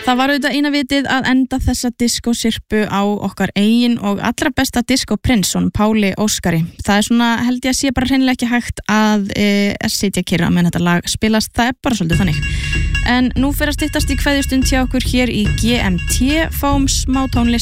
Það var auðvitað eina vitið að enda þessa diskósirpu á okkar eigin og allra besta diskóprinsson, Páli Óskari. Það svona, held ég að sé bara hreinlega ekki hægt að sitja kyrra meðan þetta lag spilast. Það bara svolítið þannig. En nú fer að styttast í kveðjustund hjá okkur hér í GMT, fáum smá tónlist